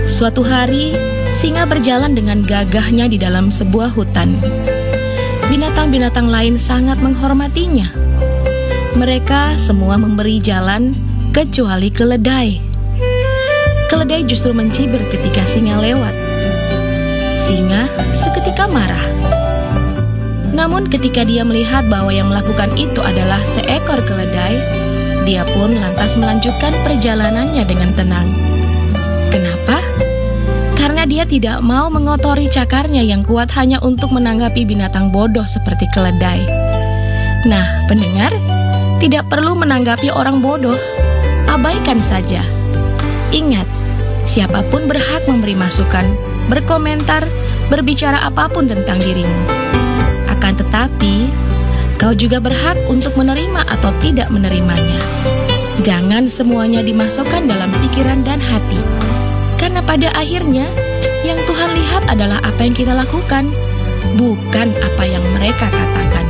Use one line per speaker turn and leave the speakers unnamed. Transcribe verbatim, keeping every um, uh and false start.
Suatu hari, singa berjalan dengan gagahnya di dalam sebuah hutan. Binatang-binatang lain sangat menghormatinya. Mereka semua memberi jalan kecuali keledai. Keledai justru mencibir ketika singa lewat. Singa seketika marah. Namun ketika dia melihat bahwa yang melakukan itu adalah seekor keledai, dia pun lantas melanjutkan perjalanannya dengan tenang. Kenapa? Karena dia tidak mau mengotori cakarnya yang kuat hanya untuk menanggapi binatang bodoh seperti keledai. Nah, pendengar, tidak perlu menanggapi orang bodoh. Abaikan saja. Ingat, siapapun berhak memberi masukan, berkomentar, berbicara apapun tentang dirimu. Akan tetapi, kau juga berhak untuk menerima atau tidak menerimanya. Jangan semuanya dimasukkan dalam pikiran dan hati. Karena pada akhirnya, yang Tuhan lihat adalah apa yang kita lakukan, bukan apa yang mereka katakan.